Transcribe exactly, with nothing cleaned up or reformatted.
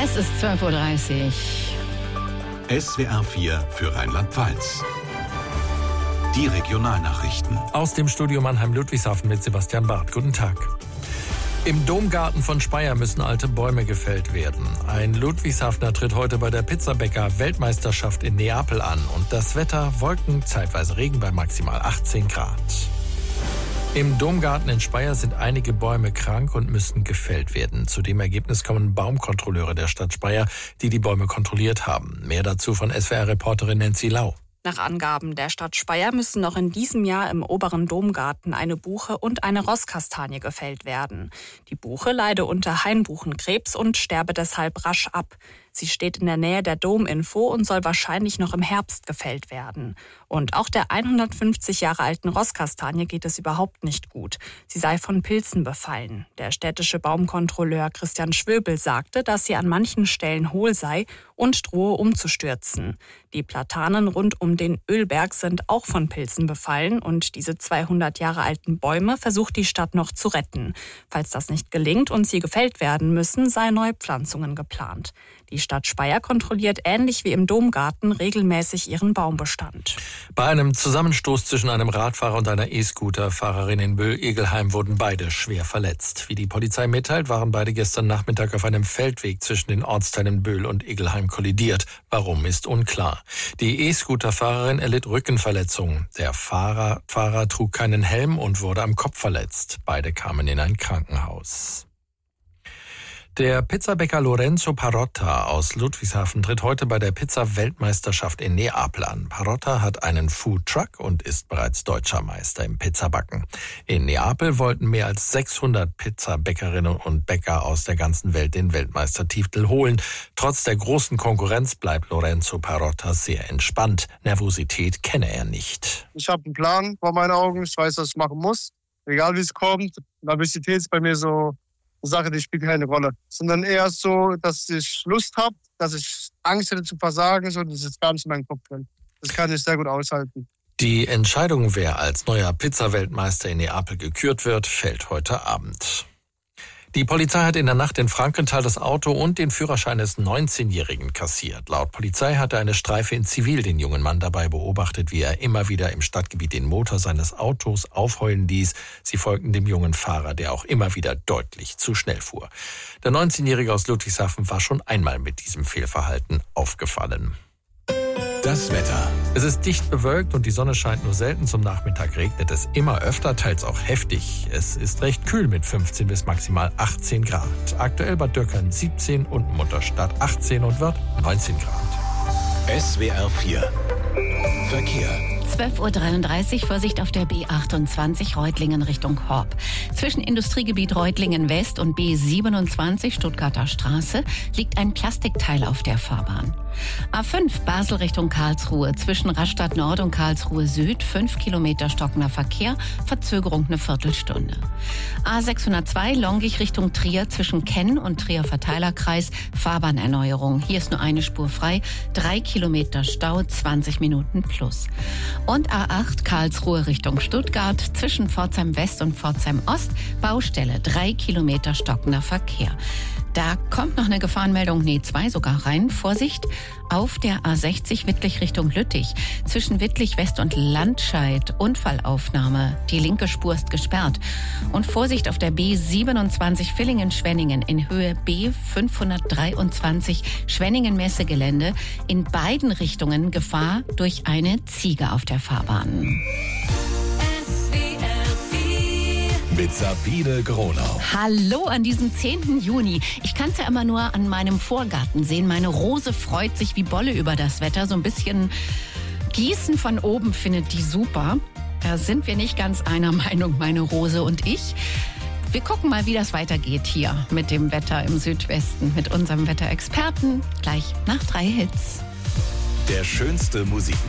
Es ist zwölf Uhr dreißig. S W R vier für Rheinland-Pfalz. Die Regionalnachrichten. Aus dem Studio Mannheim-Ludwigshafen mit Sebastian Barth. Guten Tag. Im Domgarten von Speyer müssen alte Bäume gefällt werden. Ein Ludwigshafener tritt heute bei der Pizzabäcker-Weltmeisterschaft in Neapel an. Und das Wetter: Wolken, zeitweise Regen bei maximal achtzehn Grad. Im Domgarten in Speyer sind einige Bäume krank und müssen gefällt werden. Zu dem Ergebnis kommen Baumkontrolleure der Stadt Speyer, die die Bäume kontrolliert haben. Mehr dazu von S W R-Reporterin Nancy Lau. Nach Angaben der Stadt Speyer müssen noch in diesem Jahr im oberen Domgarten eine Buche und eine Rosskastanie gefällt werden. Die Buche leide unter Hainbuchenkrebs und sterbe deshalb rasch ab. Sie steht in der Nähe der Dominfo und soll wahrscheinlich noch im Herbst gefällt werden. Und auch der hundertfünfzig Jahre alten Rosskastanie geht es überhaupt nicht gut. Sie sei von Pilzen befallen. Der städtische Baumkontrolleur Christian Schwöbel sagte, dass sie an manchen Stellen hohl sei und drohe umzustürzen. Die Platanen rund um den Ölberg sind auch von Pilzen befallen und diese zweihundert Jahre alten Bäume versucht die Stadt noch zu retten. Falls das nicht gelingt und sie gefällt werden müssen, seien neue Pflanzungen geplant. Die Stadt Speyer kontrolliert ähnlich wie im Domgarten regelmäßig ihren Baumbestand. Bei einem Zusammenstoß zwischen einem Radfahrer und einer E-Scooter-Fahrerin in Böhl-Egelheim wurden beide schwer verletzt. Wie die Polizei mitteilt, waren beide gestern Nachmittag auf einem Feldweg zwischen den Ortsteilen Böhl und Egelheim kollidiert. Warum, ist unklar. Die E-Scooter-Fahrerin erlitt Rückenverletzungen. Der Fahrer, Fahrer trug keinen Helm und wurde am Kopf verletzt. Beide kamen in ein Krankenhaus. Der Pizzabäcker Lorenzo Parotta aus Ludwigshafen tritt heute bei der Pizza-Weltmeisterschaft in Neapel an. Parotta hat einen Food-Truck und ist bereits deutscher Meister im Pizzabacken. In Neapel wollten mehr als sechshundert Pizzabäckerinnen und Bäcker aus der ganzen Welt den Weltmeistertitel holen. Trotz der großen Konkurrenz bleibt Lorenzo Parotta sehr entspannt. Nervosität kenne er nicht. Ich habe einen Plan vor meinen Augen. Ich weiß, was ich machen muss. Egal wie es kommt. Nervosität ist bei mir so Sache, die spielt keine Rolle. Sondern eher so, dass ich Lust habe, dass ich Angst hätte zu versagen. So, das ist gar nicht in meinem Kopf drin. Das kann ich sehr gut aushalten. Die Entscheidung, wer als neuer Pizza-Weltmeister in Neapel gekürt wird, fällt heute Abend. Die Polizei hat in der Nacht in Frankenthal das Auto und den Führerschein des neunzehnjährigen kassiert. Laut Polizei hatte eine Streife in Zivil den jungen Mann dabei beobachtet, wie er immer wieder im Stadtgebiet den Motor seines Autos aufheulen ließ. Sie folgten dem jungen Fahrer, der auch immer wieder deutlich zu schnell fuhr. Der neunzehnjährige aus Ludwigshafen war schon einmal mit diesem Fehlverhalten aufgefallen. Das Wetter. Es ist dicht bewölkt und die Sonne scheint nur selten. Zum Nachmittag regnet es immer öfter, teils auch heftig. Es ist recht kühl mit fünfzehn bis maximal achtzehn Grad. Aktuell Bad Dürkheim siebzehn und Mutterstadt achtzehn und Wörth neunzehn Grad. S W R vier. Verkehr. zwölf Uhr dreiunddreißig, Vorsicht auf der B achtundzwanzig Reutlingen Richtung Horb. Zwischen Industriegebiet Reutlingen West und B siebenundzwanzig Stuttgarter Straße liegt ein Plastikteil auf der Fahrbahn. A fünf Basel Richtung Karlsruhe. Zwischen Rastatt Nord und Karlsruhe Süd fünf Kilometer stockender Verkehr, Verzögerung eine Viertelstunde. A sechshundertzwei Longich Richtung Trier zwischen Kenn und Trier Verteilerkreis Fahrbahnerneuerung. Hier ist nur eine Spur frei, drei Kilometer Stau, zwanzig Minuten plus. Und A acht Karlsruhe Richtung Stuttgart zwischen Pforzheim West und Pforzheim Ost Baustelle, drei Kilometer stockender Verkehr. Da kommt noch eine Gefahrenmeldung, nee, zwei sogar rein. Vorsicht auf der A sechzig Wittlich Richtung Lüttich. Zwischen Wittlich West und Landscheid Unfallaufnahme. Die linke Spur ist gesperrt. Und Vorsicht auf der B siebenundzwanzig Villingen-Schwenningen in Höhe B fünfhundertdreiundzwanzig Schwenningen-Messegelände. In beiden Richtungen Gefahr durch eine Ziege auf der Fahrbahn. Mit Sabine Gronau. Hallo an diesem zehnten Juni. Ich kann es ja immer nur an meinem Vorgarten sehen. Meine Rose freut sich wie Bolle über das Wetter. So ein bisschen Gießen von oben findet die super. Da sind wir nicht ganz einer Meinung, meine Rose und ich. Wir gucken mal, wie das weitergeht hier mit dem Wetter im Südwesten, mit unserem Wetterexperten. Gleich nach drei Hits. Der schönste Musik.